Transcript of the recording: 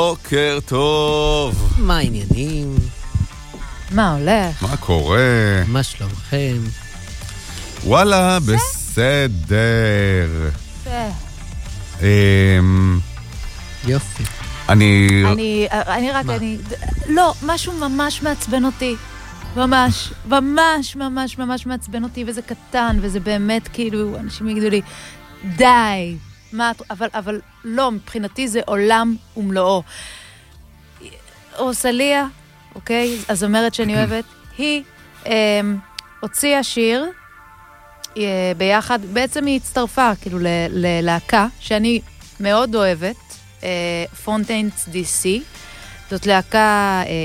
בוקר טוב. מה העניינים? מה הולך? מה קורה? מה שלומכם? וואלה, בסדר. יופי. אני רק, לא, משהו ממש מעצבן אותי. ממש מעצבן אותי, וזה קטן, וזה באמת כאילו, אנשים יגידו לי, די, אבל לא, מבחינתי זה עולם ומלואו. רוסליה, אוקיי, הזמרת שאני אוהבת, היא הוציאה שיר ביחד, בעצם היא הצטרפה כאילו ללהקה שאני מאוד אוהבת, פונטיינס DC, זאת להקה